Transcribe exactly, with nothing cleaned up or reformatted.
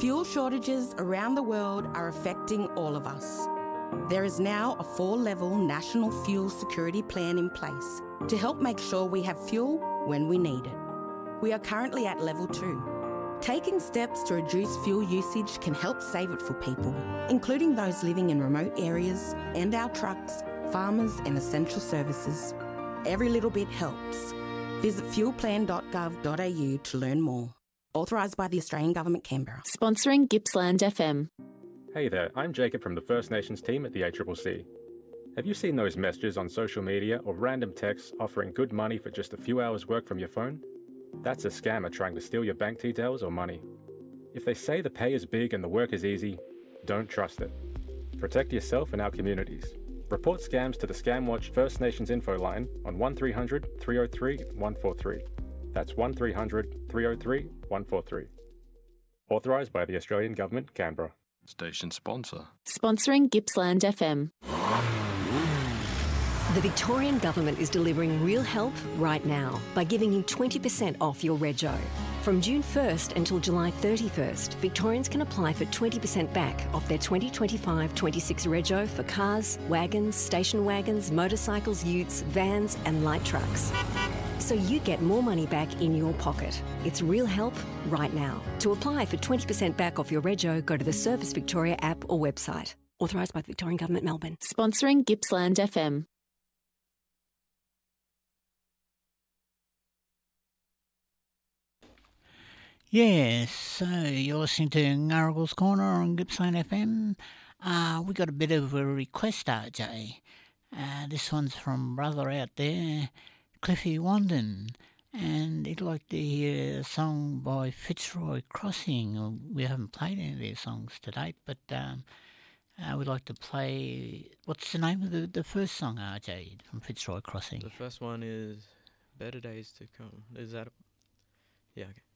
Fuel shortages around the world are affecting all of us. There is now a four-level national fuel security plan in place to help make sure we have fuel when we need it. We are currently at level two. Taking steps to reduce fuel usage can help save it for people, including those living in remote areas and our trucks, farmers and essential services. Every little bit helps. Visit fuel plan dot gov dot a u to learn more. Authorised by the Australian Government, Canberra. Sponsoring Gippsland F M. Hey there, I'm Jacob from the First Nations team at the A C C C. Have you seen those messages on social media or random texts offering good money for just a few hours work from your phone? That's a scammer trying to steal your bank details or money. If they say the pay is big and the work is easy, don't trust it. Protect yourself and our communities. Report scams to the Scamwatch First Nations info line on one three hundred, three oh three, one four three. That's one three hundred, three oh three, one four three. Authorised by the Australian Government, Canberra. Station sponsor. Sponsoring Gippsland F M. The Victorian Government is delivering real help right now by giving you twenty percent off your rego. From June first until July thirty-first, Victorians can apply for twenty percent back off their twenty twenty-five twenty-six rego for cars, wagons, station wagons, motorcycles, utes, vans and light trucks. So you get more money back in your pocket. It's real help right now. To apply for twenty percent back off your rego, go to the Service Victoria app or website. Authorised by the Victorian Government, Melbourne. Sponsoring Gippsland F M. Yes, so you're listening to Ngarrigle's Corner on Gippsland F M. Uh, we got a bit of a request, R J. Uh, this one's from brother out there, Cliffy Wandon, and he'd like to hear a song by Fitzroy Crossing. We haven't played any of their songs to date, but um, uh, we'd like to play... What's the name of the, the first song, R J, from Fitzroy Crossing? The first one is Better Days to Come. Is that... A... Yeah, okay.